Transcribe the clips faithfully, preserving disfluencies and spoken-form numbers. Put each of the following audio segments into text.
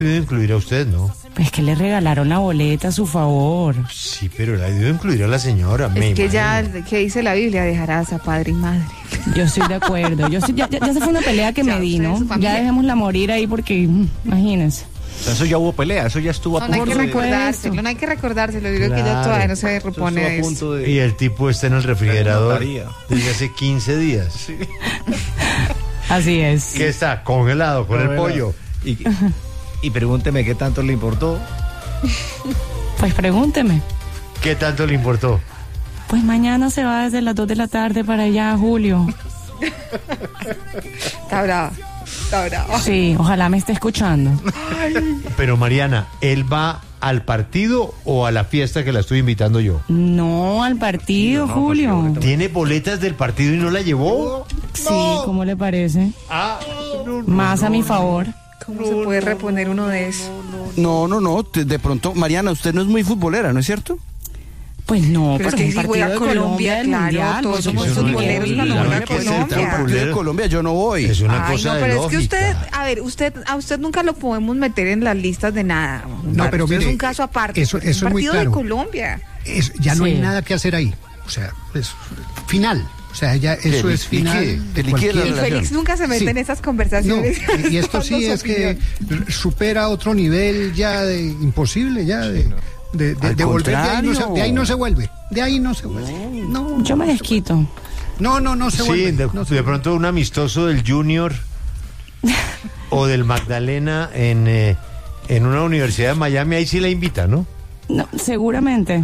Debe incluir a usted, ¿no? Pues que le regalaron la boleta a su favor. Sí, pero la debe incluir a la señora. Es me que imagino. ya, ¿qué dice la Biblia? Dejarás a padre y madre. Yo estoy de acuerdo. Yo estoy- ya, ya, ya se fue una pelea que Ya, me di, usted y ¿no? su familia. Ya dejémosla morir ahí porque, mm, imagínense. O sea, eso ya hubo pelea, eso ya estuvo a No, no hay punto que de... recordárselo, no hay que recordárselo. Yo creo que ya Claro. todavía no se eso repone estuvo a eso. punto de... Y el tipo está en el refrigerador notaría. desde hace quince días. Así es. ¿Qué está? Congelado con el Bueno, pollo. Y, y pregúnteme qué tanto le importó. Pues pregúnteme. ¿Qué tanto le importó? Pues mañana se va desde las dos de la tarde para allá, Julio. Está brava, está brava. Sí, ojalá me esté escuchando. Pero Mariana, ¿él va al partido o a la fiesta que la estoy invitando yo? No, al partido, No, Julio. porque ¿Tiene boletas del partido y no la llevó? Sí, ¿cómo le parece? Ah, no, no, Más a mi favor. ¿Cómo se puede reponer uno de eso? No, no, no, te- de pronto, Mariana, usted no es muy futbolera, ¿no es cierto? Pues no, Pero es pero que es si un partido juega de Colombia, Colombia del claro, Mundial, todos por somos supuesto que futboleros voy. cuando Claro juega que sí, Colombia. está un Partido de Futbolero. Colombia, yo no voy. es una Ay, cosa no, de pero es que lógica. usted, a ver, usted, a usted nunca lo podemos meter en las listas de nada. No, pero usted mire, es un caso aparte. eso- pues, es eso un es muy partido claro. de Colombia. Es- ya no Sí. hay nada que hacer ahí. O sea, es final. O sea, ya eso Que es liquide, final. que de liquide la cualquier- Y relación. Félix nunca se mete Sí. en esas No, conversaciones. y, y esto sí Dando es su que opinión. supera otro nivel ya de imposible, ya de, de, de- Al de volver. De ahí, no se, contrario. de ahí no se vuelve. De ahí no se vuelve. No, Yo me desquito. no, no, no se Sí, vuelve. de, no se de pronto un amistoso del Junior o del Magdalena en, eh, en una universidad de Miami, ahí sí la invita, ¿no? No, seguramente.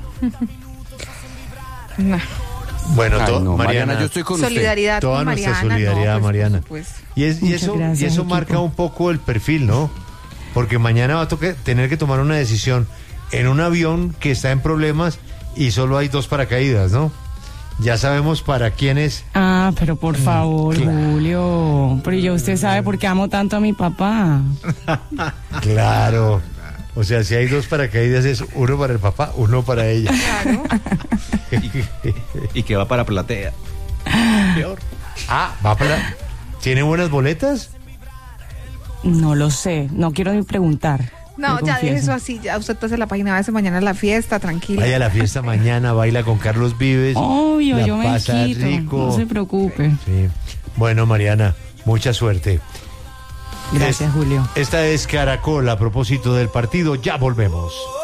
No. Bueno, Ay, to- no, Mariana, Mariana, yo estoy con usted. Solidaridad toda con nuestra Mariana. solidaridad, no, pues, Mariana. por supuesto. Y, es, y Muchas eso, gracias, y eso equipo. marca un poco el perfil, ¿no? Porque mañana va a toque- tener que tomar una decisión en un avión que está en problemas y solo hay dos paracaídas, ¿no? Ya sabemos para quién es. Ah, pero por favor, claro. Julio. Pero ya usted sabe por qué amo tanto a mi papá. Claro. O sea, si hay dos paracaídas es uno para el papá, uno para ella. Claro. Y que va para platea. Peor. Ah, va para... ¿Tiene buenas boletas? No lo sé, no quiero ni preguntar. No, le ya deje confieso. eso así. Ya usted pasa la página, váyase mañana a la fiesta, tranquila. Vaya a la fiesta mañana, baila con Carlos Vives. Obvio, la yo me pasa quito. rico. No se preocupe. Sí. Bueno, Mariana, mucha suerte. Gracias, Es- Julio. Esta es Caracol a propósito del partido. Ya volvemos.